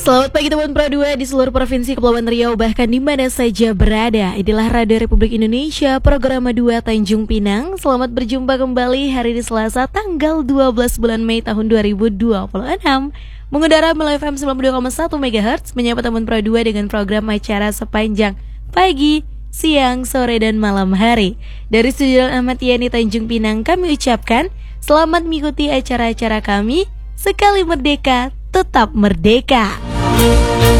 Selamat pagi teman Pro 2 di seluruh provinsi Kepulauan Riau bahkan di mana saja berada. Inilah Radio Republik Indonesia, program 2 Tanjung Pinang. Selamat berjumpa kembali hari ini Selasa tanggal 12 bulan Mei tahun 2026. Mengudara melalui FM 92,1 MHz, menyapa teman Pro 2 dengan program acara sepanjang pagi, siang, sore, dan malam hari. Dari Studio Ahmad Yani Tanjung Pinang kami ucapkan selamat mengikuti acara-acara kami. Sekali merdeka, tetap merdeka.